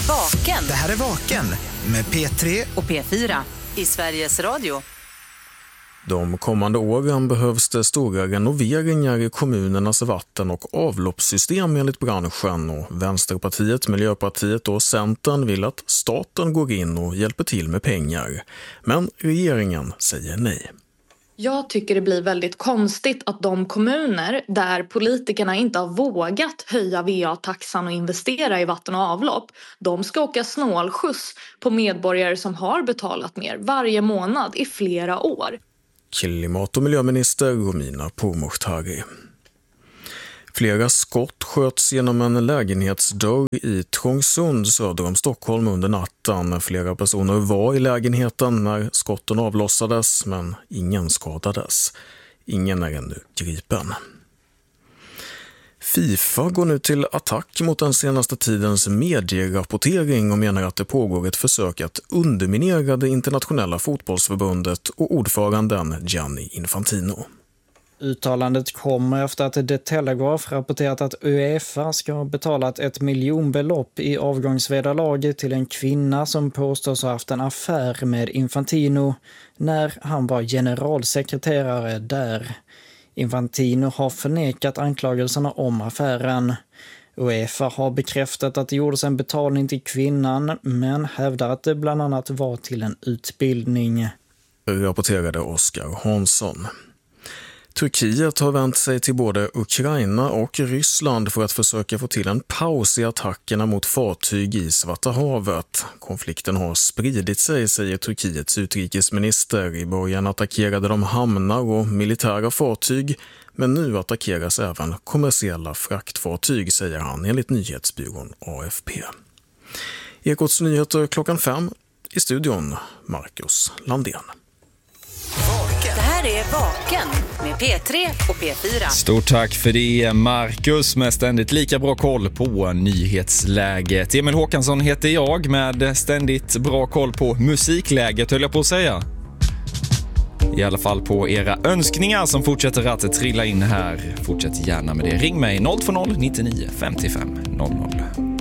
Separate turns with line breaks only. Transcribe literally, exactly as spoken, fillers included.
Vaken.
Det här är Vaken med P tre
och P fyra i Sveriges Radio.
De kommande åren behövs det stora renoveringar i kommunernas vatten- och avloppssystem enligt branschen, och Vänsterpartiet, Miljöpartiet och Centern vill att staten går in och hjälper till med pengar. Men regeringen säger nej.
Jag tycker det blir väldigt konstigt att de kommuner där politikerna inte har vågat höja V A-taxan och investera i vatten och avlopp, de ska åka snålskjuts på medborgare som har betalat mer varje månad i flera år.
Klimat- och miljöminister Romina Pourmokhtari. Flera skott sköts genom en lägenhetsdörr i Trångsund söder om Stockholm under natten. Flera personer var i lägenheten när skotten avlossades, men ingen skadades. Ingen är ännu gripen. FIFA går nu till attack mot den senaste tidens medierapportering och menar att det pågår ett försök att underminera det internationella fotbollsförbundet och ordföranden Gianni Infantino.
Uttalandet kommer efter att The Telegraph rapporterat att UEFA ska ha betalat ett miljonbelopp i avgångsvederlag till en kvinna som påstås ha haft en affär med Infantino när han var generalsekreterare där. Infantino har förnekat anklagelserna om affären. UEFA har bekräftat att det gjordes en betalning till kvinnan, men hävdar att det bland annat var till en utbildning.
Rapporterade Oskar Hansson. Turkiet har vänt sig till både Ukraina och Ryssland för att försöka få till en paus i attackerna mot fartyg i Svarta havet. Konflikten har spridit sig, säger Turkiets utrikesminister. I början attackerade de hamnar och militära fartyg, men nu attackeras även kommersiella fraktfartyg, säger han enligt nyhetsbyrån A F P. Ekots nyheter klockan fem, i studion Marcus Landén.
Det här är Vaken med P tre och P fyra.
Stort tack för det, Marcus, med ständigt lika bra koll på nyhetsläget. Emil Håkansson heter jag med ständigt bra koll på musikläget, höll jag på att säga. I alla fall på era önskningar som fortsätter att trilla in här. Fortsätt gärna med det. Ring mig noll två noll nittionio femtiofem noll noll.